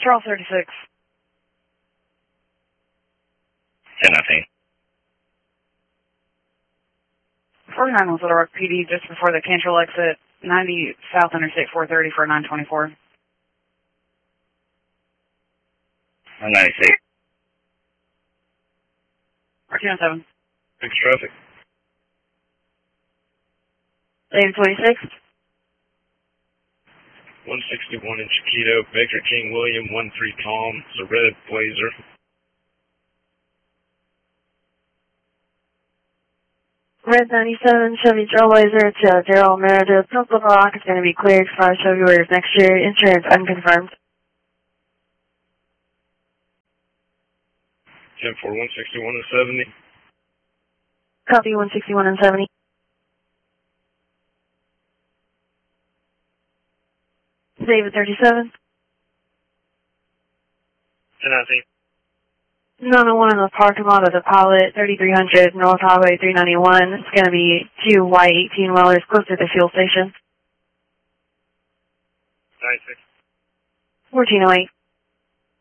Charles 36. 10-19. 49 was Little Rock PD just before the Cantrell exit, 90 South Interstate 430 for 924. 96. R207. Fixed traffic. Lane 26. 161 in Chiquito, Baker King William, 13 Tom, it's a red Blazer. Red 97, Chevy Trailblazer to Daryl Meredith. North Little Rock is going to be cleared for February of next year. Insurance unconfirmed. 10-4, 161 and 70. Copy 161 and 70. David 37. 10-19. 901 in the parking lot of the Pilot, 3300 North Highway 391. It's going to be 2 white 18-wheelers close to the fuel station. 96. 1408.